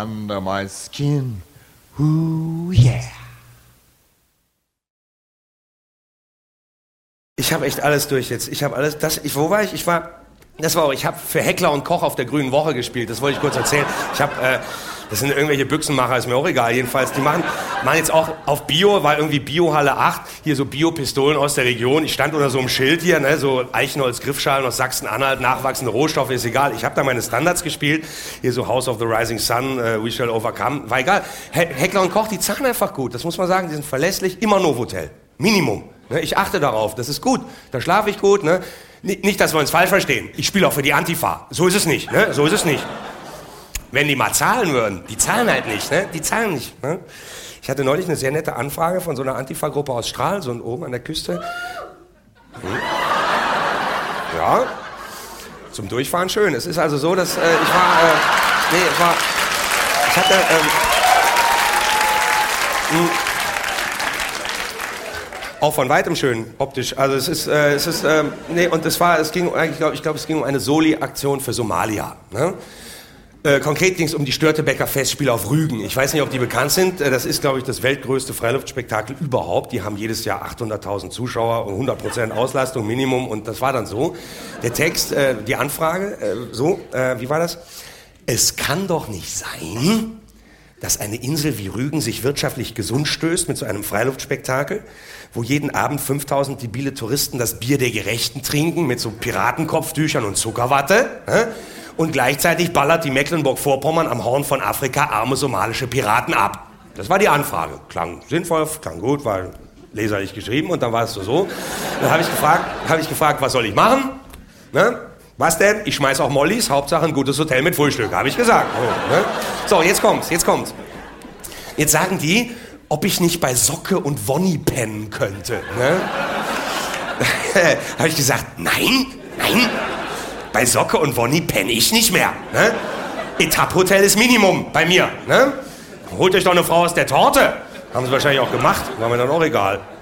under my skin. Ooh, yeah. Ich habe echt alles durch jetzt. Ich habe alles. Wo war ich? Ich habe für Heckler und Koch auf der Grünen Woche gespielt. Das wollte ich kurz erzählen. Das sind irgendwelche Büchsenmacher, ist mir auch egal. Jedenfalls, die machen jetzt auch auf Bio, war irgendwie Biohalle 8, hier so Bio-Pistolen aus der Region. Ich stand unter so einem Schild hier, ne, so Eichenholz-Griffschalen aus Sachsen-Anhalt, nachwachsende Rohstoffe, ist egal. Ich habe da meine Standards gespielt, hier so House of the Rising Sun, We Shall Overcome, war egal. Heckler und Koch, die zahlen einfach gut, das muss man sagen, die sind verlässlich, immer Novotel, Minimum. Ne, ich achte darauf, das ist gut, da schlafe ich gut. Ne. Nicht, dass wir uns falsch verstehen, ich spiele auch für die Antifa, so ist es nicht, ne, so ist es nicht. Wenn die mal zahlen würden, die zahlen halt nicht, ne? Die zahlen nicht. Ne? Ich hatte neulich eine sehr nette Anfrage von so einer Antifa-Gruppe aus Stralsund oben an der Küste. Ja, zum Durchfahren schön. Es ist also so, dass auch von weitem schön, optisch. Also es ging um eine Soli-Aktion für Somalia. Ne? Konkret ging es um die Störtebeker Festspiele auf Rügen. Ich weiß nicht, ob die bekannt sind. Das ist, glaube ich, das weltgrößte Freiluftspektakel überhaupt. Die haben jedes Jahr 800.000 Zuschauer und 100% Auslastung, Minimum. Und das war dann so. Der Text, die Anfrage, wie war das? Es kann doch nicht sein, dass eine Insel wie Rügen sich wirtschaftlich gesund stößt mit so einem Freiluftspektakel, wo jeden Abend 5.000 debile Touristen das Bier der Gerechten trinken mit so Piratenkopftüchern und Zuckerwatte. Und gleichzeitig ballert die Mecklenburg-Vorpommern am Horn von Afrika arme somalische Piraten ab. Das war die Anfrage. Klang sinnvoll, klang gut, war leserlich geschrieben und dann war es so. Dann habe ich gefragt, was soll ich machen? Ne? Was denn? Ich schmeiß auch Mollys, Hauptsache ein gutes Hotel mit Frühstück, habe ich gesagt. Ne? So, jetzt kommt's. Jetzt sagen die, ob ich nicht bei Socke und Wonny pennen könnte. Ne? Habe ich gesagt, nein. Bei Socke und Wonny penne ich nicht mehr. Ne? Etapphotel ist Minimum bei mir. Ne? Holt euch doch eine Frau aus der Torte. Haben sie wahrscheinlich auch gemacht, war mir dann auch egal.